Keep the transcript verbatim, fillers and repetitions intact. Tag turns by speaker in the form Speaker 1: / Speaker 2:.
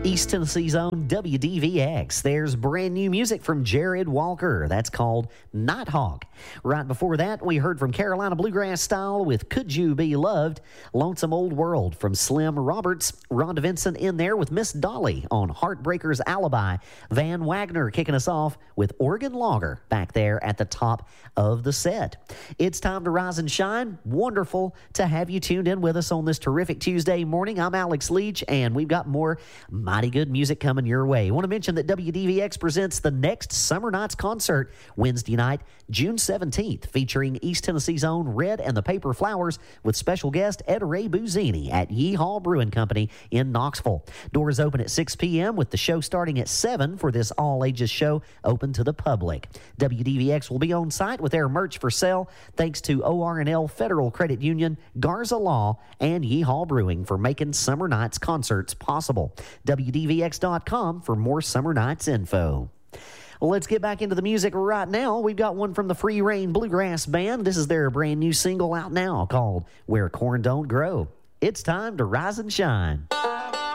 Speaker 1: East Tennessee's own W D V X. There's brand new music from Jared Walker. That's called Nighthawk. Right before that, we heard from Carolina Bluegrass Style with Could You Be Loved? Lonesome Old World from Slim Roberts. Rhonda Vincent in there with Miss Dolly on Heartbreaker's Alibi. Van Wagner kicking us off with Oregon Logger back there at the top of the set. It's time to rise and shine. Wonderful to have you tuned in with us on this terrific Tuesday morning. I'm Alex Leach, and we've got more mighty good music coming your way. I want to mention that W D V X presents the next Summer Nights concert Wednesday night, June seventeenth, featuring East Tennessee's own Red and the Paper Flowers with special guest Ed Ray Buzzini at Yeehaw Brewing Company in Knoxville. Doors open at six p.m. with the show starting at seven for this all-ages show open to the public. W D V X will be on site with their merch for sale thanks to O R and L Federal Credit Union, Garza Law, and Yeehaw Brewing for making Summer Nights concerts possible. W D V X dot com for more Summer Nights info. Well, let's get back into the music right now. We've got one from the Free Reign Bluegrass Band. This is their brand new single out now called Where Corn Don't Grow. It's time to rise and shine.